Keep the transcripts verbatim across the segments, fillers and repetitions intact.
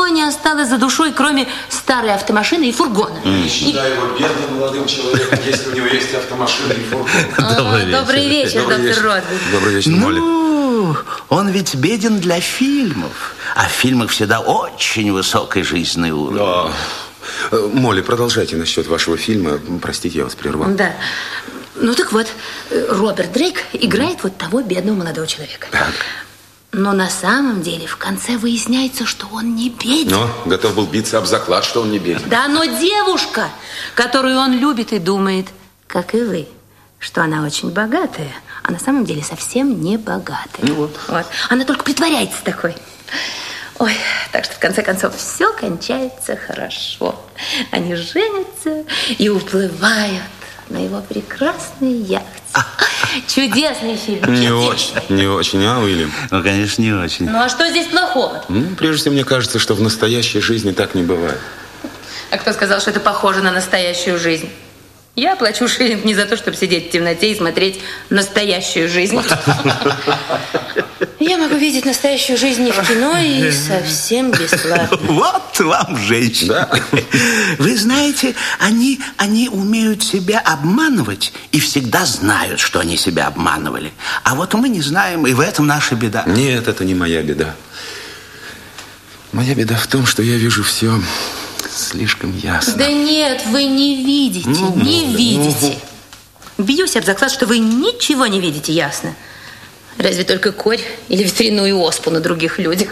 ничего не осталось за душой, кроме старой автомашины и фургона. Не считай его бедным молодым человеком, если у него есть автомашина и фургон. Добрый вечер, Добрый вечер, доктор Ротвуд. Добрый вечер, Молли. Ну, он ведь беден для фильмов. А в фильмах всегда очень высокий жизненный уровень. Да. Молли, продолжайте насчет вашего фильма. Простите, я вас прервал. Да. Ну так вот, Роберт Дрейк играет вот того бедного молодого человека. Так. Но на самом деле в конце выясняется, что он не беден. Но готов был биться об заклад, что он не беден. Да, но девушка, которую он любит и думает, как и вы, что она очень богатая, а на самом деле совсем не богатая. Ну вот. Вот. Она только притворяется такой. Ой, так что в конце концов все кончается хорошо. Они женятся и уплывают на его прекрасной яхте. Чудесный фильм. Не чудесный. очень, не очень, а, Уильям? Ну, конечно, не очень. Ну, а что здесь плохого? Ну, прежде всего, мне кажется, что в настоящей жизни так не бывает. А кто сказал, что это похоже на настоящую жизнь? Я плачу шиллинг не за то, чтобы сидеть в темноте и смотреть настоящую жизнь. Я могу видеть настоящую жизнь не в кино и совсем бесплатно. Вот вам женщина. Да. Вы знаете, они, они умеют себя обманывать и всегда знают, что они себя обманывали. А вот мы не знаем, и в этом наша беда. Нет, это не моя беда. Моя беда в том, что я вижу все слишком ясно. Да нет, вы не видите, Ну, не ну, видите. Бьюсь об заклад, что вы ничего не видите ясно. Разве только корь или ветряную оспу на других людях.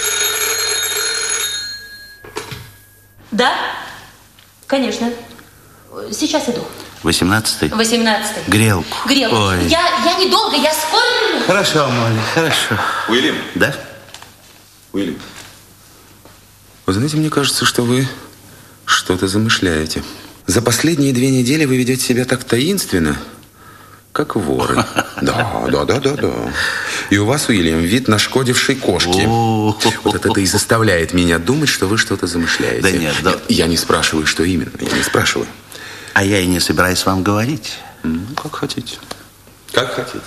Да, конечно. Сейчас иду. Восемнадцатый? Восемнадцатый. Грелку. Грелку. Ой. Я, я недолго, я скоро вернусь. Хорошо, Молли, хорошо. Уильям? Да? Уильям, вы знаете, мне кажется, что вы что-то замышляете. За последние две недели вы ведете себя так таинственно, как воры. Да, да, да, да, да. И у вас, Уильям, вид нашкодившей кошки. Вот это и заставляет меня думать, что вы что-то замышляете. Да нет, да. Я не спрашиваю, что именно. Я не спрашиваю. А я и не собираюсь вам говорить. Ну, как хотите. Как хотите.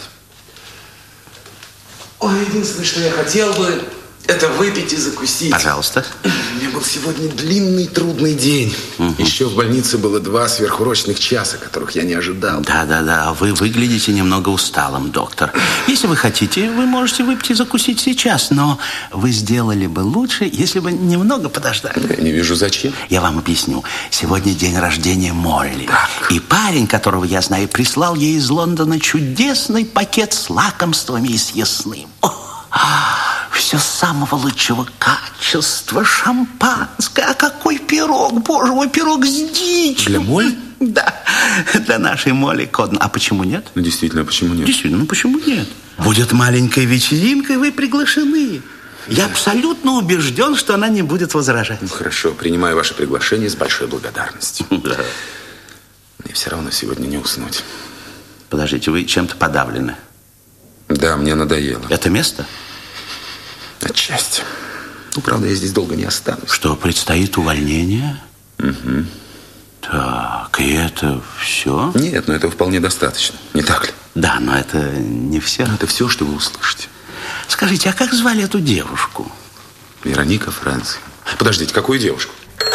Ой, единственное, что я хотел бы, это выпить и закусить. Пожалуйста. У меня был сегодня длинный, трудный день. Угу. Еще в больнице было два сверхурочных часа, которых я не ожидал. Да-да-да, вы выглядите немного усталым, доктор. Если вы хотите, вы можете выпить и закусить сейчас, но вы сделали бы лучше, если бы немного подождали. Я не вижу, зачем. Я вам объясню. Сегодня день рождения Молли. Так. И парень, которого я знаю, прислал ей из Лондона чудесный пакет с лакомствами и съестным. О, все самого лучшего качества, шампанское. А какой пирог, боже мой, пирог с дичью. Для Молли? Да, для нашей Молли Кодн. А почему нет? Ну, действительно, почему нет? Действительно, ну почему нет? Будет маленькая вечеринка, и вы приглашены. Я абсолютно убежден, что она не будет возражать. Ну, хорошо, принимаю ваше приглашение с большой благодарностью. Да. Мне все равно сегодня не уснуть. Подождите, вы чем-то подавлены? Да, мне надоело. Это место? Отчасти. Ну, правда, я здесь долго не останусь. Что, предстоит увольнение? Угу. Так, и это все? Нет, но этого вполне достаточно. Не так ли? Да, но это не все. Это все, что вы услышите. Скажите, а как звали эту девушку? Вероника Фрэнси. Подождите, какую девушку?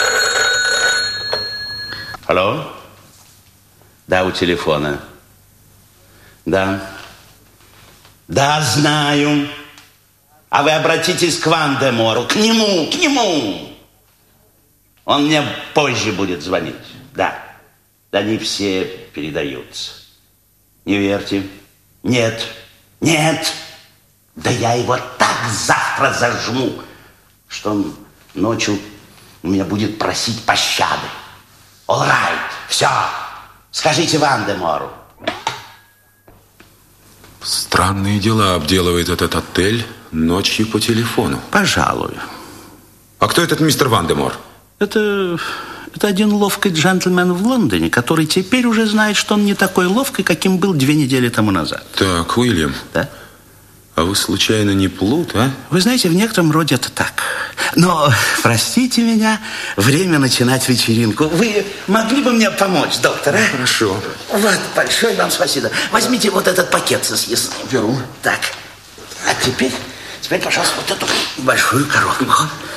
Алло? Да, у телефона. Да. Да, знаю. А вы обратитесь к Ван-де-Мору. К нему, к нему. Он мне позже будет звонить. Да. Да не все передаются. Не верьте. Нет. Нет. Да я его так завтра зажму, что он ночью у меня будет просить пощады. All right. Все. Скажите Ван-де-Мору. Странные дела обделывает этот отель ночью по телефону. Пожалуй. А кто этот мистер Ван-де-Мор? Это, это один ловкий джентльмен в Лондоне, который теперь уже знает, что он не такой ловкий, каким был две недели тому назад. Так, Уильям. Да? А вы случайно не плут, а? Вы знаете, в некотором роде это так. Но, простите меня, время начинать вечеринку. Вы могли бы мне помочь, доктор, а? Хорошо. Вот, большое вам спасибо. Возьмите вот этот пакет со съестным. Беру. Так, а теперь, теперь, пожалуйста, вот эту большую коробку.